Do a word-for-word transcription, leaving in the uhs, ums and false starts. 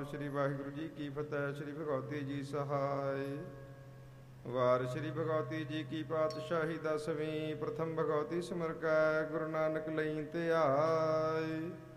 ਸ਼੍ਰੀ ਵਾਹਿਗੁਰੂ ਜੀ ਕੀ ਫਤਿਹ। ਸ਼੍ਰੀ ਭਗਵਤੀ ਜੀ ਸਹਾਇ। ਵਾਰ ਸ਼੍ਰੀ ਭਗਵਤੀ ਜੀ ਕੀ ਪਾਤਸ਼ਾਹੀ ਦਸਵੀਂ। ਪ੍ਰਥਮ ਭਗਵਤੀ ਸਿਮਰ ਕੈ ਗੁਰੂ ਨਾਨਕ ਲਈ ਧਿਆਇ।